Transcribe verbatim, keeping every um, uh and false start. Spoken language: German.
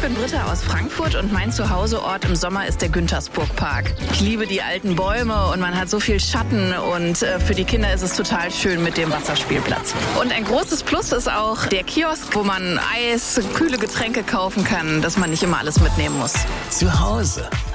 bin Britta aus Frankfurt und mein Zuhauseort im Sommer ist der Güntersburg-Park. Ich liebe die alten Bäume und man hat so viel Schatten und äh, für die Kinder ist es total schön mit dem Wasserspielplatz. Und ein großes Plus ist auch der Kiosk, wo man Eis, kühle Getränke kaufen kann, dass man nicht immer alles mitnehmen muss. Zu Hause